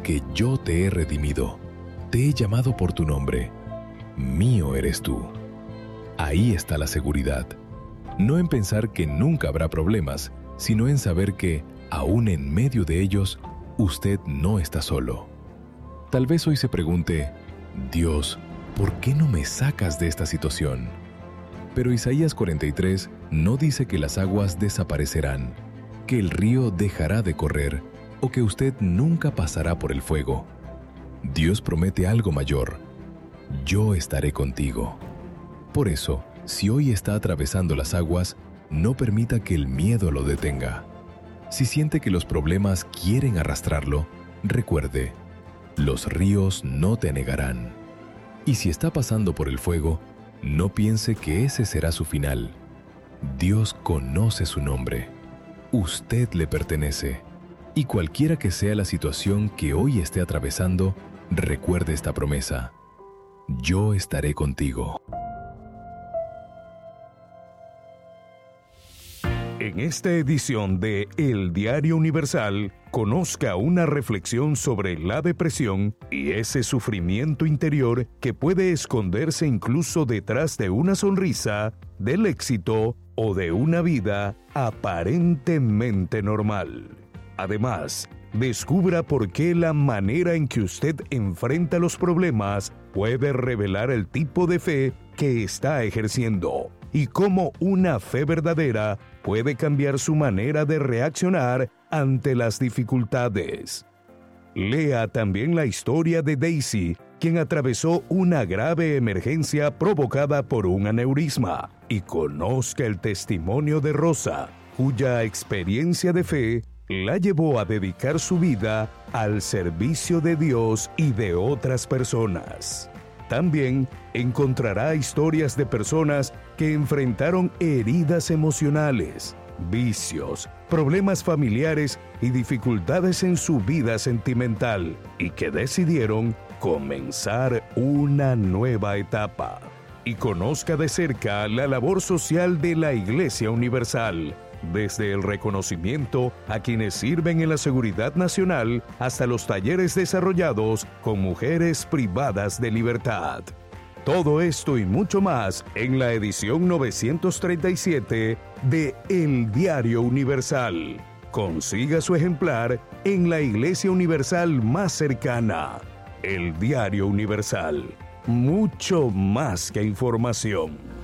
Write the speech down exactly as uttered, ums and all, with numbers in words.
porque yo te he redimido, te he llamado por tu nombre, mío eres tú. Ahí está la seguridad. No en pensar que nunca habrá problemas, sino en saber que, aún en medio de ellos, usted no está solo. Tal vez hoy se pregunte, Dios, ¿por qué no me sacas de esta situación? Pero Isaías cuarenta y tres no dice que las aguas desaparecerán, que el río dejará de correr o que usted nunca pasará por el fuego. Dios promete algo mayor. Yo estaré contigo. Por eso, si hoy está atravesando las aguas, no permita que el miedo lo detenga. Si siente que los problemas quieren arrastrarlo, recuerde, los ríos no te negarán. Y si está pasando por el fuego, no piense que ese será su final. Dios conoce su nombre. Usted le pertenece. Y cualquiera que sea la situación que hoy esté atravesando, recuerde esta promesa. Yo estaré contigo. En esta edición de El Diario Universal, conozca una reflexión sobre la depresión y ese sufrimiento interior que puede esconderse incluso detrás de una sonrisa, del éxito o de una vida aparentemente normal. Además, descubra por qué la manera en que usted enfrenta los problemas puede revelar el tipo de fe que está ejerciendo y cómo una fe verdadera puede cambiar su manera de reaccionar ante las dificultades. Lea también la historia de Daisy, quien atravesó una grave emergencia provocada por un aneurisma, y conozca el testimonio de Rosa, cuya experiencia de fe la llevó a dedicar su vida al servicio de Dios y de otras personas. También encontrará historias de personas que enfrentaron heridas emocionales, vicios, problemas familiares y dificultades en su vida sentimental y que decidieron comenzar una nueva etapa. Y conozca de cerca la labor social de la Iglesia Universal, desde el reconocimiento a quienes sirven en la seguridad nacional hasta los talleres desarrollados con mujeres privadas de libertad. Todo esto y mucho más en la edición novecientos treinta y siete de El Diario Universal. Consiga su ejemplar en la Iglesia Universal más cercana. El Diario Universal. Mucho más que información.